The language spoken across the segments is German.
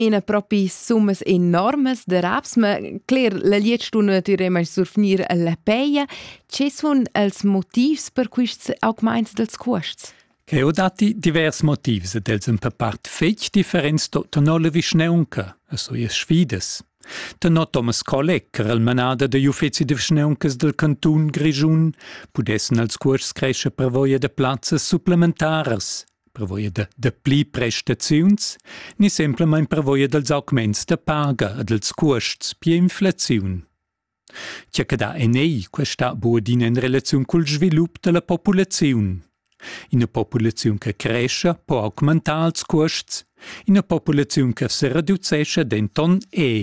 Ina propi summas enormes de raps, ma cler la lietstuna tirema surfnir alla peia. Ce sun els motivs per quists augments dels costs? Che ho dati divers motivs ed els per part fetg differents tonola visneunca, a soies sfidas. Tenò Thomas Collecker, el manada de Uffizi de Visneuncas del Cantun Grischun, pudessen als costs cresce per voia de plazzas supplementaras, per voia de pli prestaziuns, ni semplemain per voia dels augments de paga ed els costs pi inflaziun. Tia che da enei questa buodina in relazione col svilup de la populaziun. Ina populaziun che cresce può augmentare els costs, ina populaziun che se riducesce denton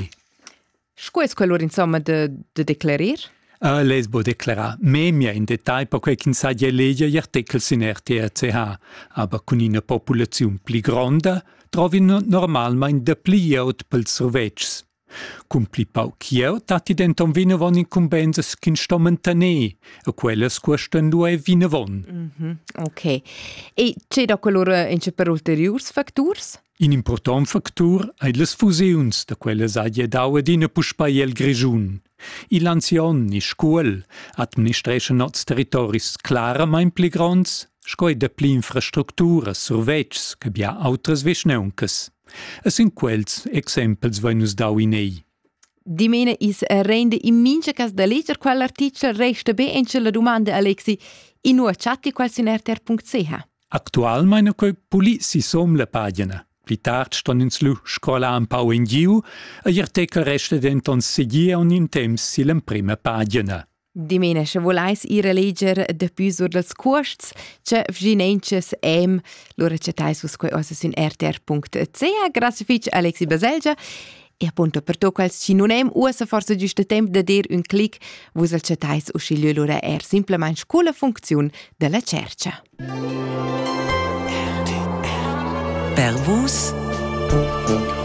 Scues quell'ora insomma de declarir? Les bo declarar memia in dettagl per quel che sa di legge gli articoli in RTRCH, aber con una popolazione pli gronda trovi normalmente de pli jaut pels survetgs. Con pli pauc jaut dati denton vinavon incumbenzas kin stomentanè, a quelles costan due vinavon. Ok. E c'è da quell'ora in per ulteriors factors? Un important factur è les fusiuns, da quelles aglie daua d'ina puspai el Grischun. I l'ancion, i scuol, administresce nots territoris claramain pli gronds, scoi de pli infrastructuras, survetgs, che bia autras visneuncas. E sin quels exempels venus dau in ei. Dimene is rende in mince cas da leger quell'artikel resta be ence la domanda Alexi in nuo chatti qual sin rtr.ch. Actualmein quei polizi som la pagina. Pli tard ston ins lu scola un pau in giu, e gli articoli resta denton seguia un in temps silen prima pagina. Dimene, se volais ir a leger de più sur dels costs, ce vginences lora cetais vos quei ossa sin rtr.ch. Grazie fitch Alexi Baselgia. E appunto per to quals ci non usa forse giusto tempo da dir un clic, vos al cetais uscilio lora simplement scola funzione della cercia. Per vos